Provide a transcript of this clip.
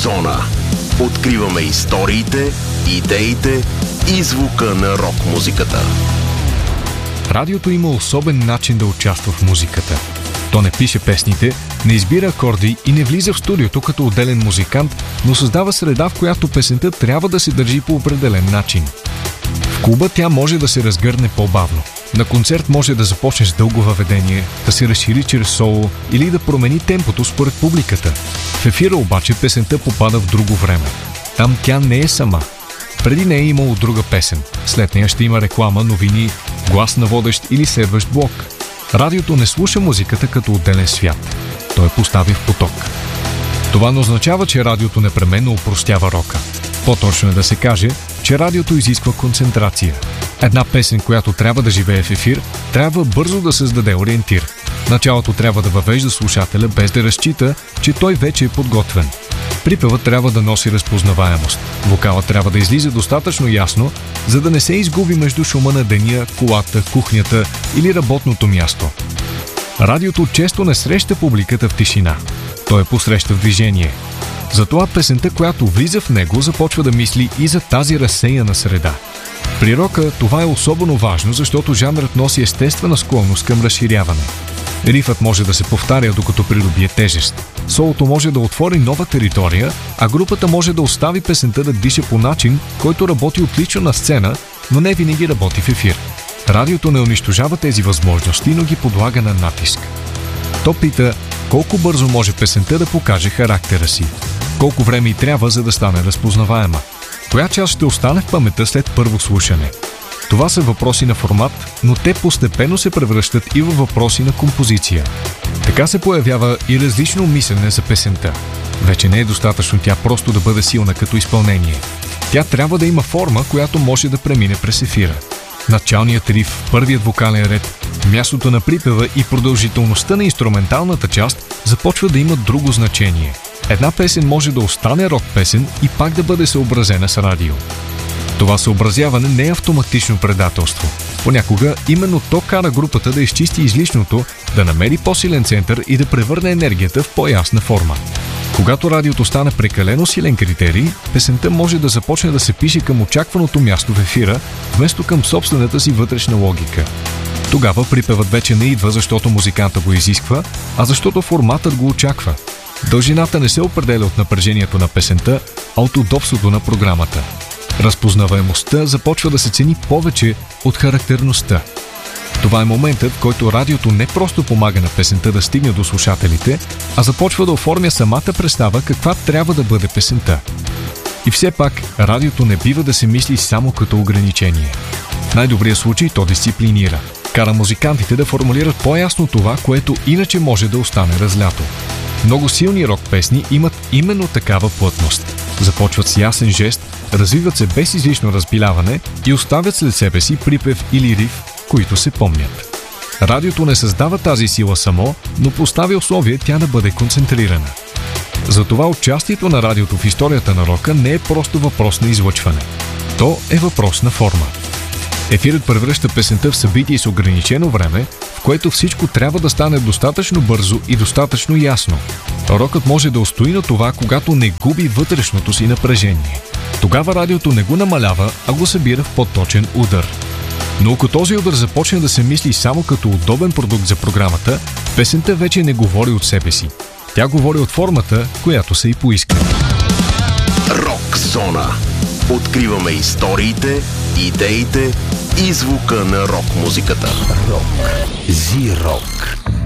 Рок-зона. Откриваме историите, идеите и звука на рок-музиката. Радиото има особен начин да участва в музиката. То не пише песните, не избира акорди и не влиза в студиото като отделен музикант, но създава среда, в която песента трябва да се държи по определен начин. В клуба тя може да се разгърне по-бавно. На концерт може да започне с дълго въведение, да се разшири чрез соло или да промени темпото според публиката. В ефира обаче песента попада в друго време. Там тя не е сама. Преди нея е имало друга песен. След нея ще има реклама, новини, глас на водещ или следващ блок. Радиото не слуша музиката като отделен свят. Той постави в поток. Това не означава, че радиото непременно опростява рока. По-точно е да се каже, че радиото изисква концентрация. Една песен, която трябва да живее в ефир, трябва бързо да създаде ориентир. Началото трябва да въвежда слушателя без да разчита, че той вече е подготвен. Припевът трябва да носи разпознаваемост. Вокалът трябва да излиза достатъчно ясно, за да не се изгуби между шума на деня, колата, кухнята или работното място. Радиото често не среща публиката в тишина. Той я посреща в движение. Затова песента, която влиза в него, започва да мисли и за тази разсеяна среда. При рока това е особено важно, защото жанрът носи естествена склонност към разширяване. Рифът може да се повтаря, докато придобие тежест. Солото може да отвори нова територия, а групата може да остави песента да диша по начин, който работи отлично на сцена, но не винаги работи в ефир. Радиото не унищожава тези възможности, но ги подлага на натиск. То пита колко бързо може песента да покаже характера си, колко време й трябва, за да стане разпознаваема, коя част ще остане в паметта след първо слушане. Това са въпроси на формат, но те постепенно се превръщат и във въпроси на композиция. Така се появява и различно мислене за песента. Вече не е достатъчно тя просто да бъде силна като изпълнение. Тя трябва да има форма, която може да премине през ефира. Началният риф, първият вокален ред, мястото на припева и продължителността на инструменталната част започва да имат друго значение. Една песен може да остане рок песен и пак да бъде съобразена с радио. Това съобразяване не е автоматично предателство. Понякога именно то кара групата да изчисти излишното, да намери по-силен център и да превърне енергията в по-ясна форма. Когато радиото стане прекалено силен критерий, песента може да започне да се пише към очакваното място в ефира, вместо към собствената си вътрешна логика. Тогава припевът вече не идва, защото музиканта го изисква, а защото форматът го очаква. Дължината не се определя от напрежението на песента, а от удобството на програмата. Разпознаваемостта започва да се цени повече от характерността. Това е моментът, в който радиото не просто помага на песента да стигне до слушателите, а започва да оформя самата представа каква трябва да бъде песента. И все пак, радиото не бива да се мисли само като ограничение. В най-добрия случай то дисциплинира. Кара музикантите да формулират по-ясно това, което иначе може да остане разлято. Много силни рок песни имат именно такава плътност. Започват с ясен жест, развиват се без излишно разбиляване и оставят след себе си припев или риф, които се помнят. Радиото не създава тази сила само, но поставя условие тя да бъде концентрирана. Затова участието на радиото в историята на рока не е просто въпрос на излъчване. То е въпрос на форма. Ефирът превръща песента в събитие с ограничено време, в което всичко трябва да стане достатъчно бързо и достатъчно ясно. Рокът може да устои на това, когато не губи вътрешното си напрежение. Тогава радиото не го намалява, а го събира в по-точен удар. Но ако този удар започне да се мисли само като удобен продукт за програмата, песента вече не говори от себе си. Тя говори от формата, която са и поискали. Рок-зона. Откриваме историите, идеите и звука на рок-музиката. Рок. Зи-рок.